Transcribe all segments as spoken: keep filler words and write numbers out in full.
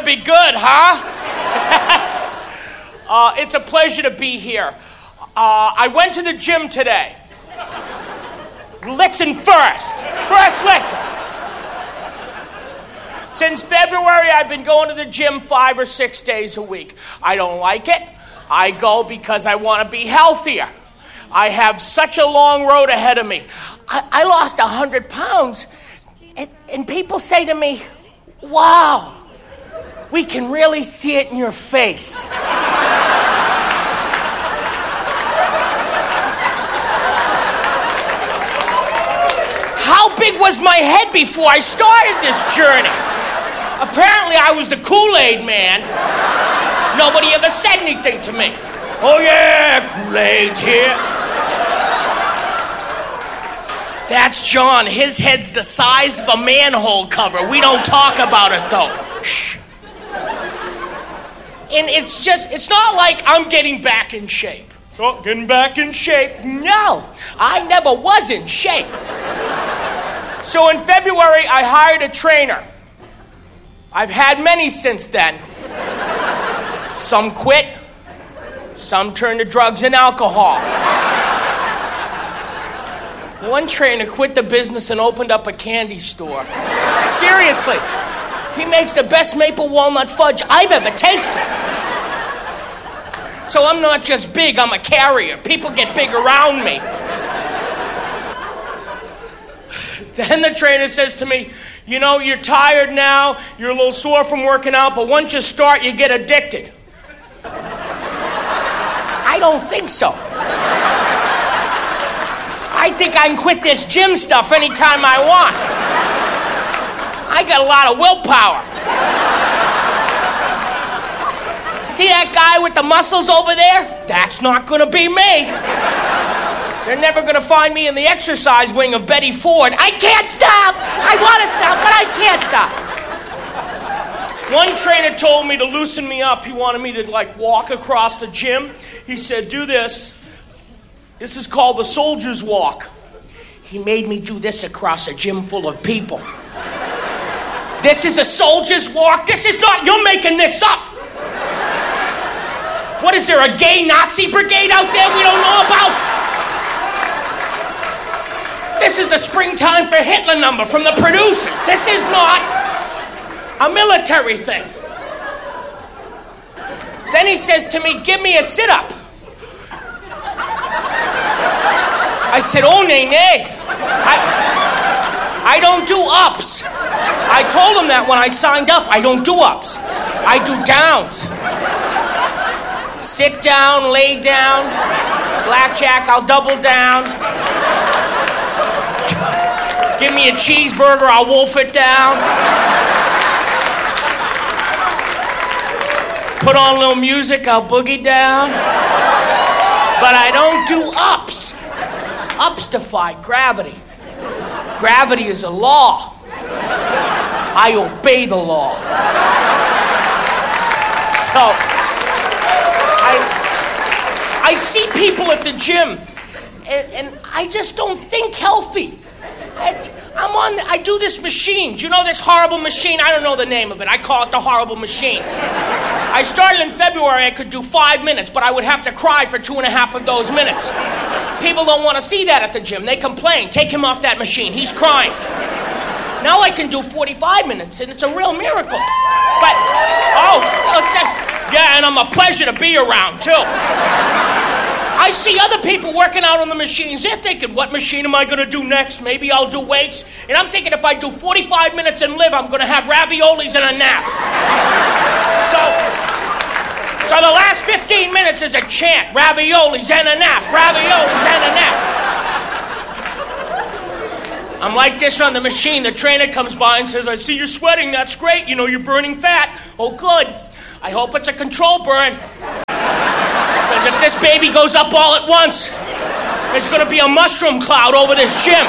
be good, huh? Yes. Uh, it's a pleasure to be here. Uh, I went to the gym today. Listen first. First listen. Since February, I've been going to the gym five or six days a week. I don't like it. I go because I want to be healthier. I have such a long road ahead of me. I, I lost one hundred pounds, and, and people say to me, wow, we can really see it in your face. How big was my head before I started this journey? Apparently, I was the Kool-Aid man. Nobody ever said anything to me. Oh, yeah, Kool-Aid's here. That's John. His head's the size of a manhole cover. We don't talk about it, though. Shh. And it's just, it's not like I'm getting back in shape. Oh, getting back in shape. No, I never was in shape. So in February, I hired a trainer. I've had many since then. Some quit. Some turned to drugs and alcohol. One trainer quit the business and opened up a candy store. Seriously. He makes the best maple walnut fudge I've ever tasted. So I'm not just big, I'm a carrier. People get big around me. Then the trainer says to me, you know, you're tired now, you're a little sore from working out, but once you start, you get addicted. I don't think so. I think I can quit this gym stuff anytime I want. I got a lot of willpower. See that guy with the muscles over there? That's not going to be me. They're never going to find me in the exercise wing of Betty Ford. I can't stop! I want to stop, but I can't stop. One trainer told me to loosen me up. He wanted me to, like, walk across the gym. He said, do this. This is called the soldier's walk. He made me do this across a gym full of people. This is a soldier's walk? This is not... You're making this up. What, is there a gay Nazi brigade out there we don't know about? This is the Springtime for Hitler number from the producers. This is not a military thing. Then he says to me, give me a sit-up. I said, oh, nay, nay. I, I don't do ups. I told him that when I signed up. I don't do ups. I do downs. Sit down, lay down. Blackjack, I'll double down. Give me a cheeseburger, I'll wolf it down. Put on a little music, I'll boogie down. But I don't do ups. Ups defy gravity. Gravity is a law. I obey the law. So, I, I see people at the gym, and, and I just don't think healthy. I'm on, the, I do this machine. Do you know this horrible machine? I don't know the name of it. I call it the horrible machine. I started in February. I could do five minutes, but I would have to cry for two and a half of those minutes. People don't want to see that at the gym. They complain. Take him off that machine. He's crying. Now I can do forty-five minutes, and it's a real miracle. But, oh, yeah, and I'm a pleasure to be around, too. I see other people working out on the machines. They're thinking, what machine am I going to do next? Maybe I'll do weights. And I'm thinking if I do forty-five minutes and live, I'm going to have raviolis and a nap. So, so the last fifteen minutes is a chant. Raviolis and a nap. Raviolis and a nap. I'm like this on the machine. The trainer comes by and says, I see you're sweating. That's great. You know, you're burning fat. Oh, good. I hope it's a control burn. Because if this baby goes up all at once, there's going to be a mushroom cloud over this gym.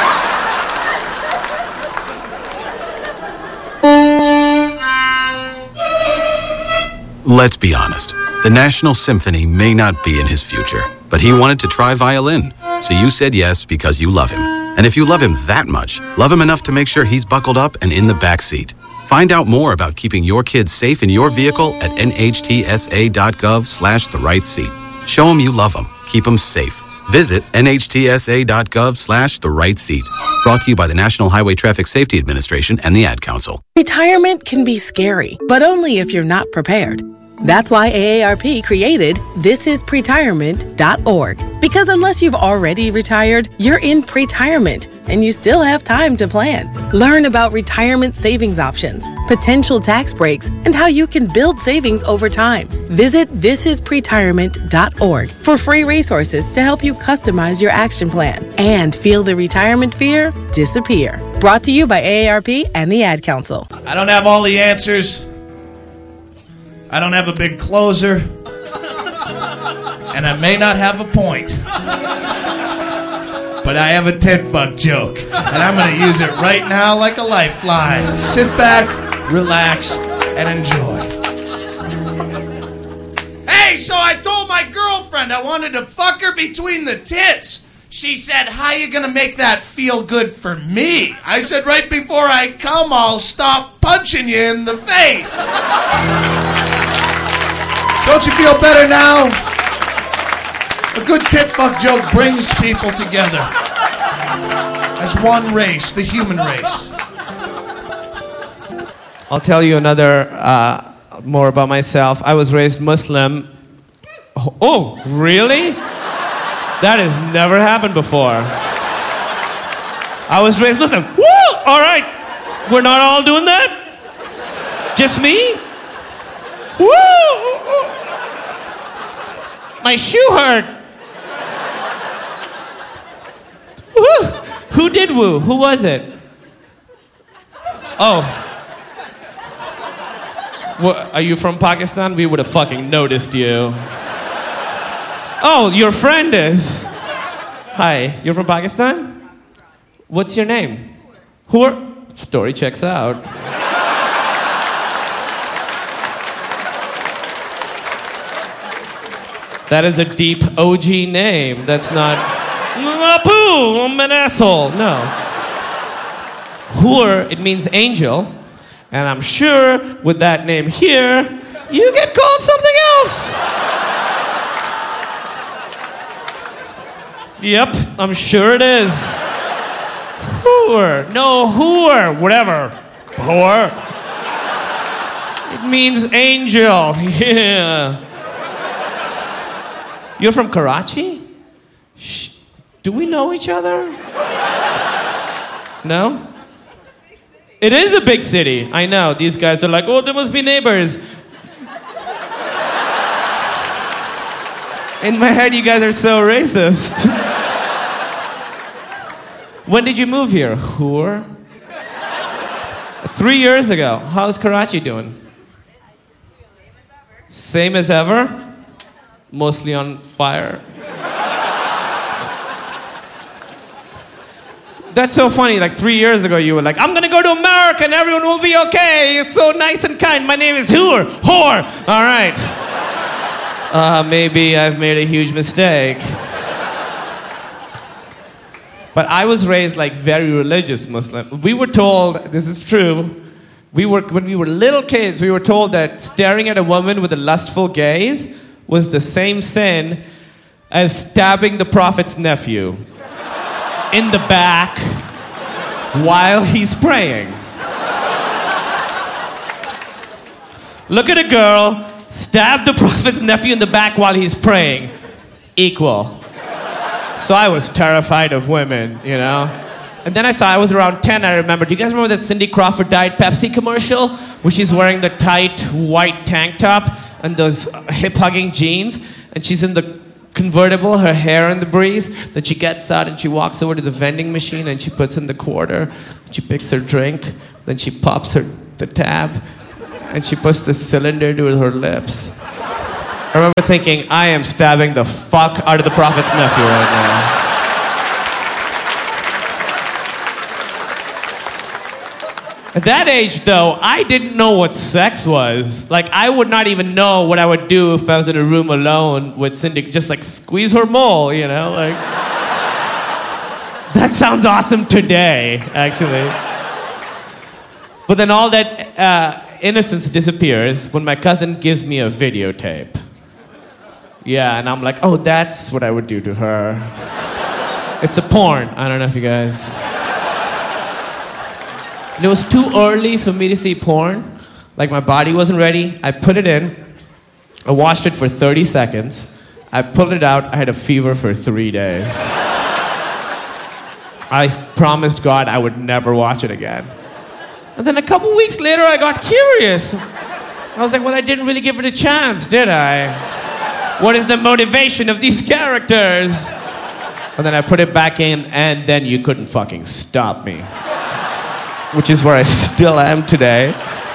Let's be honest. The National Symphony may not be in his future, but he wanted to try violin. So you said yes because you love him. And if you love him that much, love him enough to make sure he's buckled up and in the back seat. Find out more about keeping your kids safe in your vehicle at nhtsa.gov slash the right seat. Show them you love them. Keep them safe. Visit nhtsa.gov slash the right seat. Brought to you by the National Highway Traffic Safety Administration and the Ad Council. Retirement can be scary, but only if you're not prepared. That's why A A R P created this is pretirement dot org. Because unless you've already retired, you're in pretirement, and you still have time to plan. Learn about retirement savings options, potential tax breaks, and how you can build savings over time. Visit this is pretirement dot org for free resources to help you customize your action plan and feel the retirement fear disappear. Brought to you by A A R P and the Ad Council. I don't have all the answers. I don't have a big closer. And I may not have a point. But I have a tit fuck joke. And I'm going to use it right now like a lifeline. Sit back, relax, and enjoy. Hey, so I told my girlfriend I wanted to fuck her between the tits. She said, how you going to make that feel good for me? I said, right before I come, I'll stop punching you in the face. Don't you feel better now? A good tit fuck joke brings people together as one race, the human race. I'll tell you another uh, more about myself. I was raised Muslim. Oh, oh, really? That has never happened before. I was raised Muslim. Woo! All right. We're not all doing that? Just me? Woo! My shoe hurt. Woo! Who did woo? Who was it? Oh. What, are you from Pakistan? We would have fucking noticed you. Oh, your friend is. Hi, you're from Pakistan? What's your name? Who are... Story checks out. That is a deep O G name. That's not... Apu, I'm an asshole. No. Hur, it means angel. And I'm sure with that name here, you get called something else. Yep, I'm sure it is. Hur. No, Hur. Whatever. Hur. It means angel. Yeah. You're from Karachi? Shh. Do we know each other? No? It is a big city. I know. These guys are like, oh, there must be neighbors. In my head, you guys are so racist. When did you move here? Hur? Three years ago. How's Karachi doing? Same as ever? Mostly on fire. That's so funny. Like three years ago, you were like, I'm gonna go to America and everyone will be okay. It's so nice and kind. My name is Hur. Hur. All right. Uh, maybe I've made a huge mistake. But I was raised like very religious Muslim. We were told, this is true, we were, when we were little kids, we were told that staring at a woman with a lustful gaze was the same sin as stabbing the prophet's nephew in the back while he's praying. Look at a girl, stab the prophet's nephew in the back while he's praying. Equal. So I was terrified of women, you know? And then I saw, I was around ten, I remember. Do you guys remember that Cindy Crawford Diet Pepsi commercial? Where she's wearing the tight white tank top and those hip-hugging jeans, and she's in the convertible, her hair in the breeze. Then she gets out and she walks over to the vending machine and she puts in the quarter. She picks her drink, then she pops her the tab, and she puts the cylinder to her lips. I remember thinking, I am stabbing the fuck out of the prophet's nephew right now. At that age, though, I didn't know what sex was. Like, I would not even know what I would do if I was in a room alone with Cindy. Just, like, squeeze her mole, you know? Like, that sounds awesome today, actually. But then all that uh, innocence disappears when my cousin gives me a videotape. Yeah, and I'm like, oh, that's what I would do to her. It's a porn. I don't know if you guys... And it was too early for me to see porn. Like, my body wasn't ready. I put it in. I watched it for thirty seconds. I pulled it out. I had a fever for three days. I promised God I would never watch it again. And then a couple weeks later, I got curious. I was like, well, I didn't really give it a chance, did I? What is the motivation of these characters? And then I put it back in, and then you couldn't fucking stop me. Which is where I still am today.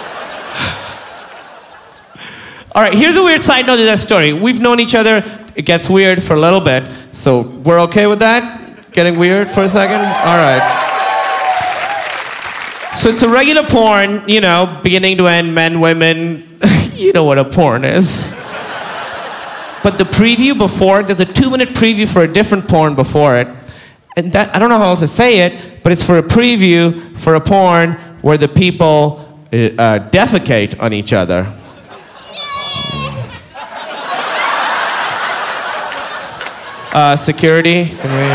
All right, here's a weird side note to that story. We've known each other. It gets weird for a little bit. So we're okay with that? Getting weird for a second? All right. So it's a regular porn, you know, beginning to end, men, women. You know what a porn is. But the preview before, there's a two-minute preview for a different porn before it. And that, I don't know how else to say it, but it's for a preview for a porn where the people uh, defecate on each other. Uh, security, can we,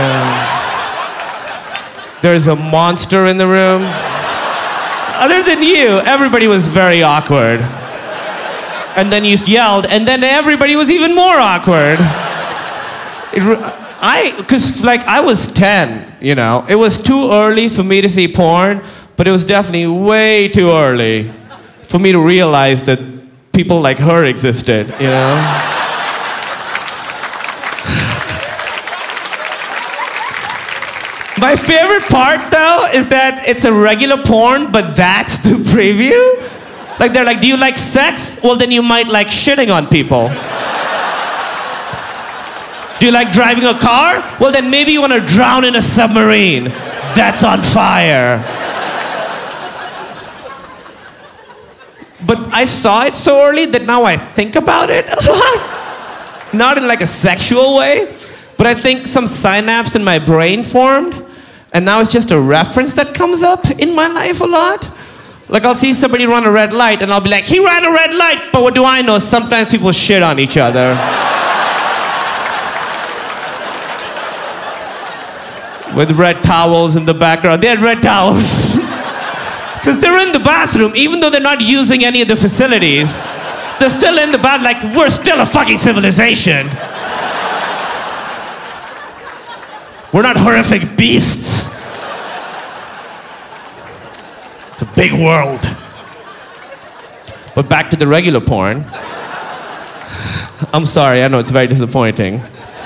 uh... There's a monster in the room. Other than you, everybody was very awkward. And then you yelled, and then everybody was even more awkward. It, I, because like I was ten, you know, it was too early for me to see porn, but it was definitely way too early for me to realize that people like her existed, you know. My favorite part, though, is that it's a regular porn, but that's the preview. Like, they're like, do you like sex? Well, then you might like shitting on people. Do you like driving a car? Well, then maybe you want to drown in a submarine that's on fire. But I saw it so early that now I think about it a lot. Not in like a sexual way, but I think some synapse in my brain formed, and now it's just a reference that comes up in my life a lot. Like, I'll see somebody run a red light, and I'll be like, he ran a red light, but what do I know? Sometimes people shit on each other. With red towels in the background. They had red towels. Because they're in the bathroom, even though they're not using any of the facilities. They're still in the bath, like, we're still a fucking civilization. We're not horrific beasts. It's a big world. But back to the regular porn. I'm sorry, I know it's very disappointing.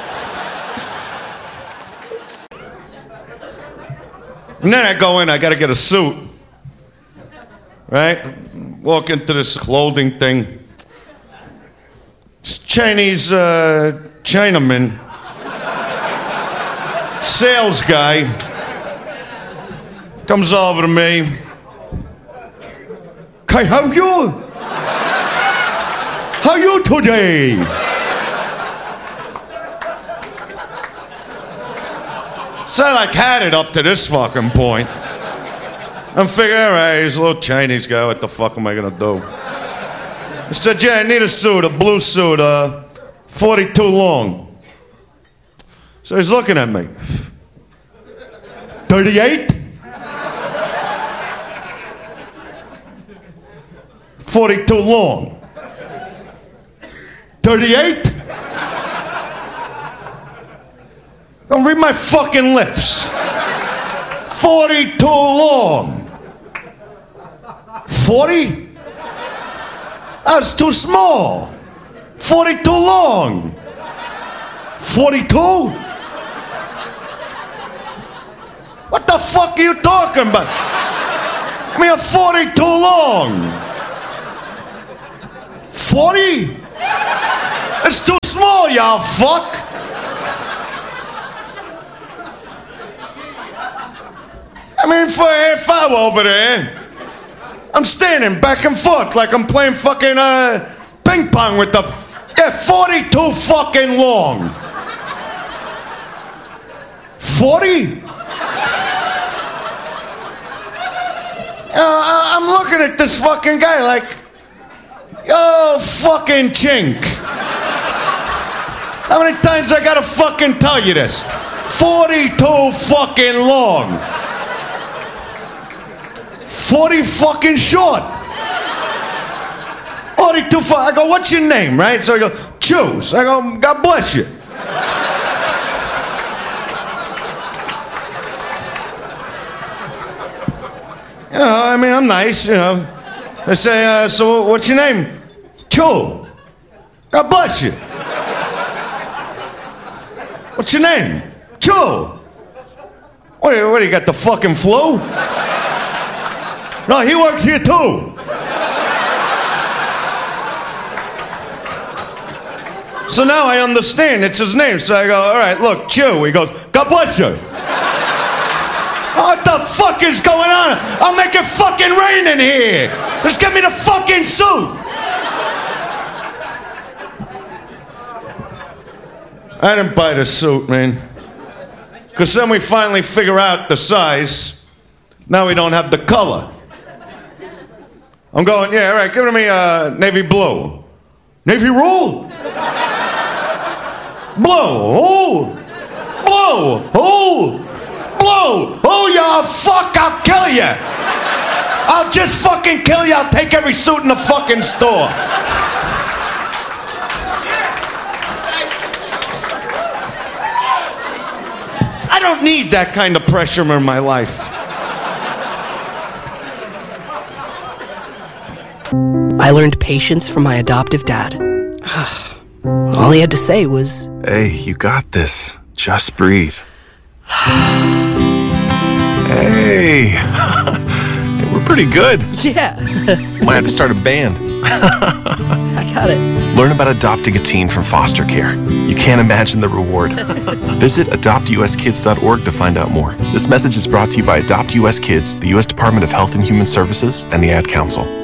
And then I go in, I gotta get a suit. Right? Walk into this clothing thing. This Chinese uh, Chinaman, sales guy, comes over to me. Hey, how you? How you today? So I like had it up to this fucking point. I'm figuring, all right, he's a little Chinese guy. What the fuck am I gonna do? He said, yeah, I need a suit, a blue suit, uh, forty-two long. So he's looking at me. thirty-eight? forty-two long. thirty-eight? Don't read my fucking lips. forty-two long. forty? That's too small. forty-two long. forty-two? What the fuck are you talking about? I mean, a forty-two long. forty? It's too small, y'all fuck. I mean, for a half hour over there, I'm standing back and forth like I'm playing fucking uh, ping pong with the... Yeah, forty-two fucking long. forty? I- I'm looking at this fucking guy like, yo, fucking chink. How many times I gotta fucking tell you this? forty-two fucking long. forty fucking short. forty-two fu- I go, what's your name, right? So I go, Choose. I go, God bless you. You know, I mean, I'm nice, you know. I say, uh, so what's your name? Cho. God bless you. What's your name? Cho. What, do you- what do you got, the fucking flu? No, he works here too. So now I understand it's his name. So I go, all right, look, Chew. He goes, God bless you. What the fuck is going on? I'll make it fucking rain in here. Just get me the fucking suit. I didn't buy the suit, man. Because then we finally figure out the size. Now we don't have the color. I'm going, yeah, all right, give it to me uh, navy blue. Navy roll. Blue. Oh. Blue. Oh. Blue! Oh, you fuck, I'll kill you! I'll just fucking kill you, I'll take every suit in the fucking store. I don't need that kind of pressure in my life. I learned patience from my adoptive dad. All he had to say was, Hey, you got this. Just breathe. Hey, we're pretty good. yeah, Might have to start a band. I got it. Learn about adopting a teen from foster care. You can't imagine the reward. Visit adopt u s kids dot org to find out more. This message is brought to you by Adopt U S Kids, the U S Department of Health and Human Services, and the Ad Council.